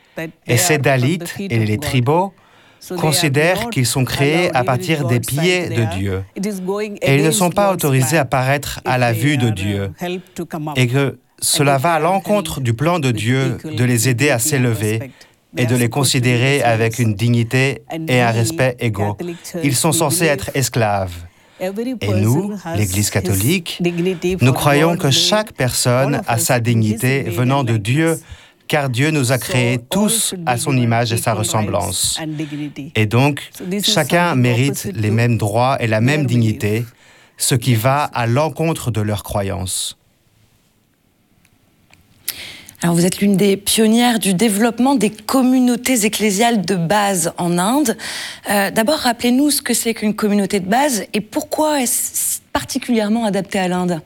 Et ces Dalits et les tribaux considèrent qu'ils sont créés à partir des pieds de Dieu. Et ils ne sont pas autorisés à paraître à la vue de Dieu. Et que cela va à l'encontre du plan de Dieu de les aider à s'élever et de les considérer avec une dignité et un respect égaux. Ils sont censés être esclaves. Et nous, l'Église catholique, nous croyons que chaque personne a sa dignité venant de Dieu, car Dieu nous a créés tous à son image et sa ressemblance. Et donc, chacun mérite les mêmes droits et la même dignité, ce qui va à l'encontre de leurs croyances. Alors vous êtes l'une des pionnières du développement des communautés ecclésiales de base en Inde. D'abord, rappelez-nous ce que c'est qu'une communauté de base et pourquoi est-ce particulièrement adapté à l'Inde?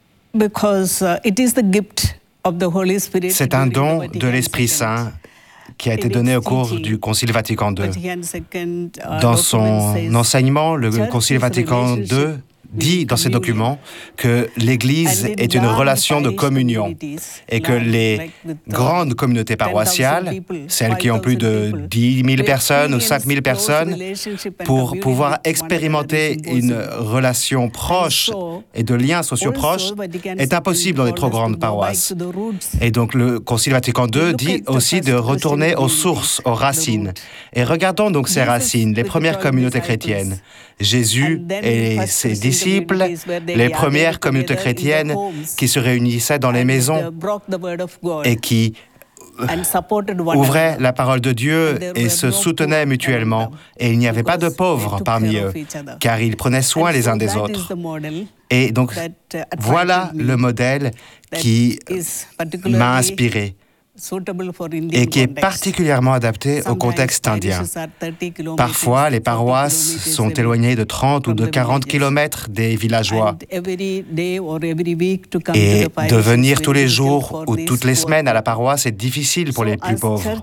C'est un don de l'Esprit Saint qui a été donné au cours du Concile Vatican II. Dans son enseignement, le Concile Vatican II dit dans ses documents que l'Église est une relation de communion et que les grandes communautés paroissiales, celles qui ont plus de 10 000 personnes ou 5 000 personnes, pour pouvoir expérimenter une relation proche et de liens sociaux proches, est impossible dans les trop grandes paroisses. Et donc le Concile Vatican II dit aussi de retourner aux sources, aux racines. Et regardons donc ces racines, les premières communautés chrétiennes. Jésus et ses disciples, les premières communautés chrétiennes qui se réunissaient dans les maisons et qui ouvraient la parole de Dieu et se soutenaient mutuellement. Et il n'y avait pas de pauvres parmi eux, car ils prenaient soin les uns des autres. Et donc, voilà le modèle qui m'a inspiré et qui est particulièrement adapté au contexte indien. Parfois, les paroisses sont éloignées de 30 ou de 40 kilomètres des villageois. Et de venir tous les jours ou toutes les semaines à la paroisse est difficile pour les plus pauvres.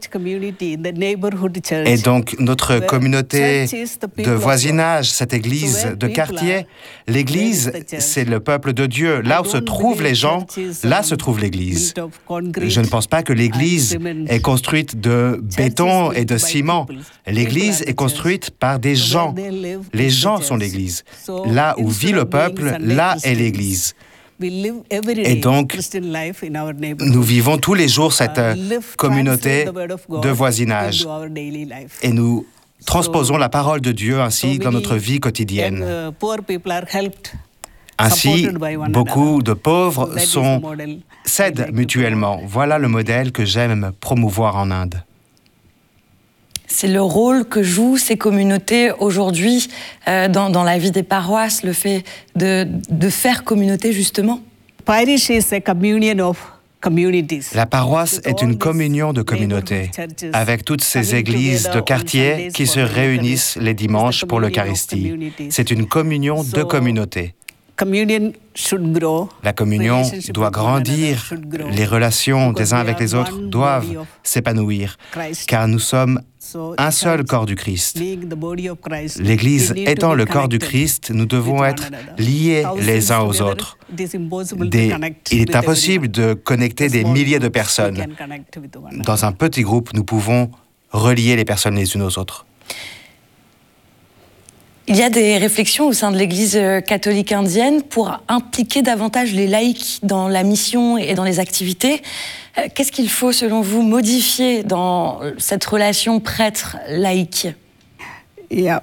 Et donc, notre communauté de voisinage, cette église de quartier, l'église, c'est le peuple de Dieu. Là où se trouvent les gens, là se trouve l'église. Je ne pense pas que l'église est construite de béton et de ciment. L'église est construite par des gens. Les gens sont l'église. Là où vit le peuple, là est l'église. Et donc, nous vivons tous les jours cette communauté de voisinage. Et nous transposons la parole de Dieu ainsi dans notre vie quotidienne. Ainsi, beaucoup de pauvres s'aident mutuellement. Voilà le modèle que j'aime promouvoir en Inde. C'est le rôle que jouent ces communautés aujourd'hui dans la vie des paroisses, le fait de faire communauté, justement. La paroisse est une communion de communautés, avec toutes ces églises de quartier qui se réunissent les dimanches pour l'Eucharistie. C'est une communion de communautés. La communion doit grandir, les relations des uns avec les autres doivent s'épanouir, car nous sommes un seul corps du Christ. L'Église étant le corps du Christ, nous devons être liés les uns aux autres. Il est impossible de connecter des milliers de personnes. Dans un petit groupe, nous pouvons relier les personnes les unes aux autres. Il y a des réflexions au sein de l'Église catholique indienne pour impliquer davantage les laïcs dans la mission et dans les activités. Qu'est-ce qu'il faut, selon vous, modifier dans cette relation prêtre-laïque? The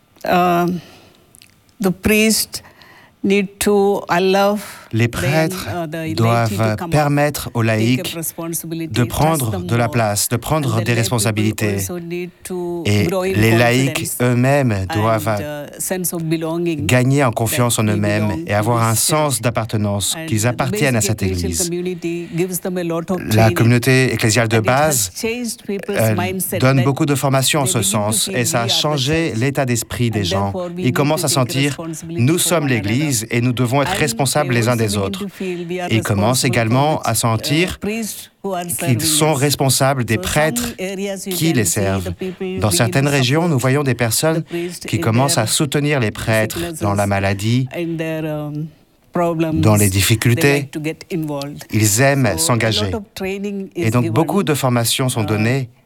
priest need to allow Les prêtres doivent permettre aux laïcs de prendre de la place, de prendre des responsabilités. Et les laïcs eux-mêmes doivent gagner en confiance en eux-mêmes et avoir un sens d'appartenance, qu'ils appartiennent à cette Église. La communauté ecclésiale de base donne beaucoup de formations en ce sens et ça a changé l'état d'esprit des gens. Ils commencent à sentir « nous sommes l'Église et nous devons être responsables les uns des autres ». Ils commencent également à sentir qu'ils sont responsables des prêtres qui les servent. Dans certaines régions, nous voyons des personnes qui commencent à soutenir les prêtres dans la maladie, dans les difficultés. Ils aiment s'engager. Et donc, beaucoup de formations sont données